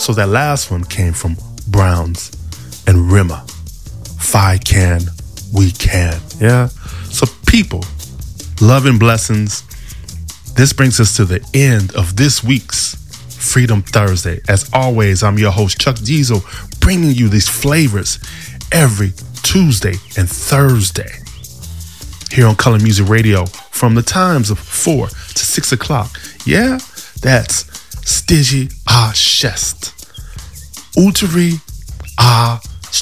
also, that last one came from Browns and Rimmer. Fi can, we can. Yeah. So people, love and blessings. This brings us to the end of this week's Freedom Thursday. As always, I'm your host, Chuck Diesel, bringing you these flavors every Tuesday and Thursday here on Color Music Radio from the times of 4 to 6 o'clock. Yeah, that's Stigi a Chest. Uteri a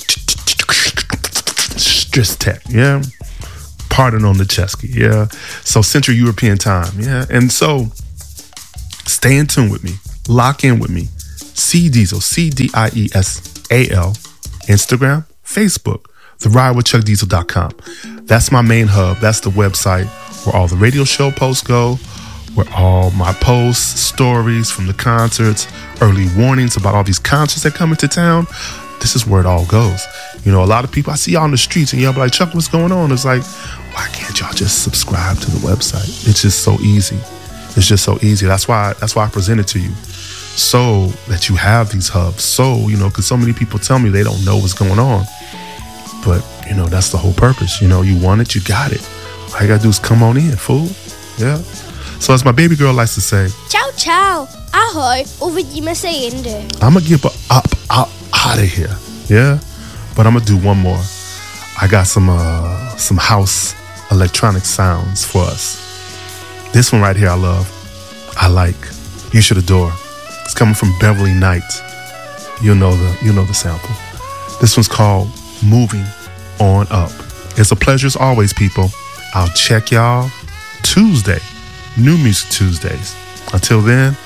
Stristek. Yeah. Pardon on the Chesky. Yeah. So Central European time. Yeah. And so stay in tune with me. Lock in with me. C Diesel, CDIESAL, Instagram, Facebook, theridewithchuckdiesel.com. That's my main hub. That's the website where all the radio show posts go, where all my posts, stories from the concerts, early warnings about all these concerts that come into town. This is where it all goes. You know, a lot of people, I see y'all on the streets and y'all be like, Chuck, what's going on? It's like, why can't y'all just subscribe to the website? It's just so easy. It's just so easy. That's why I present it to you, so that you have these hubs. So, you know, because so many people tell me they don't know what's going on. But, you know, that's the whole purpose. You know, you want it, you got it. All you got to do is come on in, fool. Yeah. So as my baby girl likes to say, ciao, ciao. Ahoj, uvidíme se jinde. I'm going to get up out of here. Yeah. But I'm going to do one more. I got some house electronic sounds for us. This one right here I love. I like. You should adore. It's coming from Beverly Knight. You know the sample. This one's called Moving On Up. It's a pleasure as always, people. I'll check y'all Tuesday. New Music Tuesdays. Until then,